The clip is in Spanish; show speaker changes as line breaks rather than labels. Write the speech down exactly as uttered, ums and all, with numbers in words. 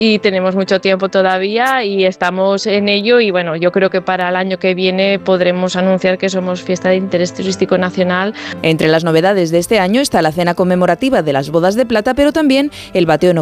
y tenemos mucho tiempo todavía y estamos en ello y bueno, yo creo que para el año que viene podremos anunciar que somos fiesta de interés turístico nacional.
Entre las novedades de este año está la cena conmemorativa de las bodas de plata, pero también el bateo